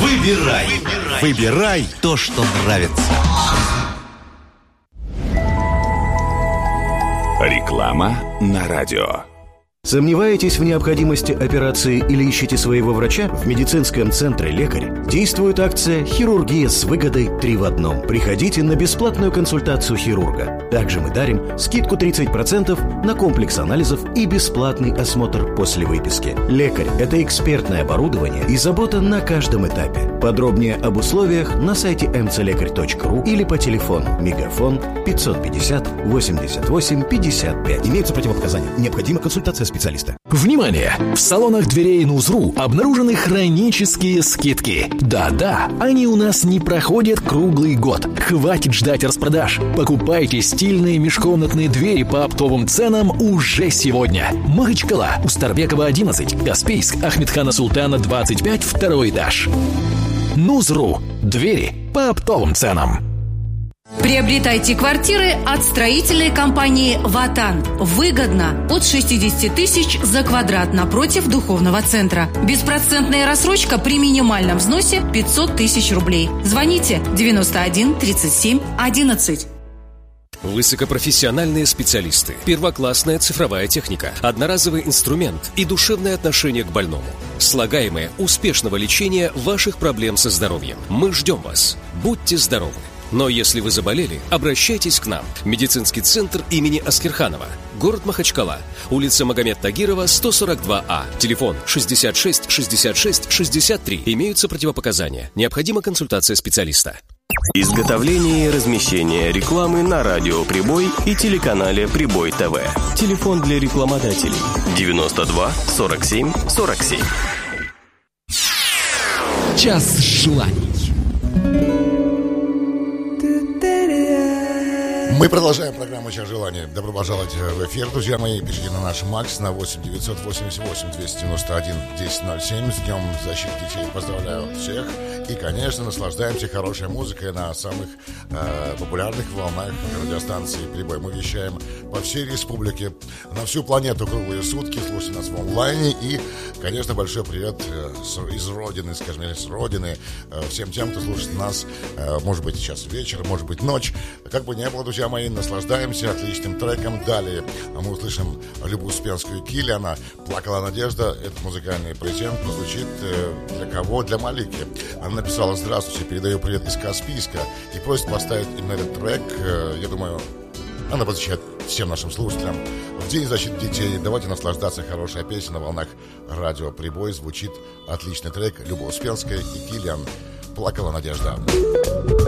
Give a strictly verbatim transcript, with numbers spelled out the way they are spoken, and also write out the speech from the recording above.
Выбирай. Выбирай. Выбирай то, что нравится. Реклама на радио. Сомневаетесь в необходимости операции или ищете своего врача? В медицинском центре «Лекарь» действует акция «Хирургия с выгодой три в одном». Приходите на бесплатную консультацию хирурга. Также мы дарим скидку тридцать процентов на комплекс анализов и бесплатный осмотр после выписки. «Лекарь» — это экспертное оборудование и забота на каждом этапе. Подробнее об условиях на сайте эм цэ лекарь точка ру или по телефону мегафон пятьсот пятьдесят восемьдесят восемь пятьдесят пять. Имеются противопоказания. Необходима консультация специалиста. Внимание! В салонах дверей Нузру обнаружены хронические скидки. Да-да, они у нас не проходят круглый год. Хватит ждать распродаж. Покупайте стильные межкомнатные двери по оптовым ценам уже сегодня. Махачкала, Устарбекова одиннадцать, Каспийск, Ахмедхана Султана двадцать пять, второй этаж. Нузру. Двери по оптовым ценам. Приобретайте квартиры от строительной компании «Ватан». Выгодно от шестьдесят тысяч за квадрат напротив духовного центра. Беспроцентная рассрочка при минимальном взносе пятьсот тысяч рублей. Звоните девяносто один тридцать семь одиннадцать. Высокопрофессиональные специалисты, первоклассная цифровая техника, одноразовый инструмент и душевное отношение к больному. Слагаемое успешного лечения ваших проблем со здоровьем. Мы ждем вас. Будьте здоровы. Но если вы заболели, обращайтесь к нам. Медицинский центр имени Аскерханова. Город Махачкала. Улица Магомед Тагирова, сто сорок два А. Телефон шестьдесят шесть шестьдесят шесть шестьдесят три. Имеются противопоказания. Необходима консультация специалиста. Изготовление и размещение рекламы на радио «Прибой» и телеканале «Прибой ТВ». Телефон для рекламодателей девяносто два сорок семь сорок семь. Час желаний. Мы продолжаем программу «Час желаний». Добро пожаловать в эфир, друзья мои. Пишите на наш МАКС на восемь девятьсот восемьдесят восемь двести девяносто один десять ноль семь. С Днем защиты детей поздравляю всех. И, конечно, наслаждаемся хорошей музыкой на самых э, популярных волнах радиостанции «Прибой». Мы вещаем по всей республике, на всю планету круглые сутки. Слушайте нас в онлайне. И, конечно, большой привет э, с, из родины, скажем, с родины э, всем тем, кто слушает нас. Э, может быть, сейчас вечер, может быть, ночь. Как бы ни было, друзья мои, наслаждаемся отличным треком. Далее мы услышим Любу Успенскую «Киллиана». «Плакала надежда». Этот музыкальный презент прозвучит э, для кого? Для Малики. Она написала: «Здравствуйте, передаю привет из Каспийска» и просит поставить именно этот трек. Э, я думаю, она посвящает всем нашим слушателям в День защиты детей. Давайте наслаждаться. Хорошая песня на волнах радио «Прибой». Звучит отличный трек. Люба Успенская и «Киллиан». «Плакала надежда».